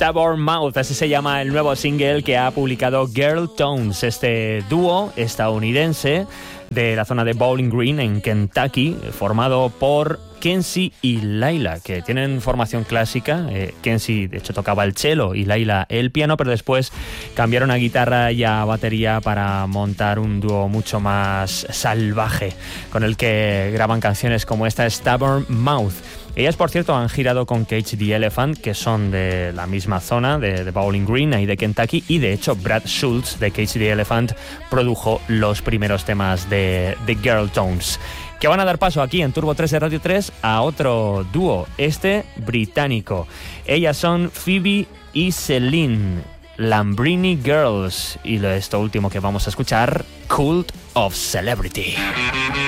Stubborn Mouth, así se llama el nuevo single que ha publicado Girl Tones, este dúo estadounidense de la zona de Bowling Green en Kentucky, formado por Kenzie y Laila, que tienen formación clásica. Kenzie, de hecho, tocaba el cello y Laila el piano, pero después cambiaron a guitarra y a batería para montar un dúo mucho más salvaje, con el que graban canciones como esta, Stubborn Mouth. Ellas, por cierto, han girado con Cage the Elephant, que son de la misma zona, de Bowling Green, ahí de Kentucky, y de hecho Brad Schultz de Cage the Elephant produjo los primeros temas de Girl Tones, que van a dar paso aquí en Turbo 3 de Radio 3 a otro dúo, este británico. Ellas son Phoebe y Celine, Lambrini Girls, y esto último que vamos a escuchar, Cult of Celebrity.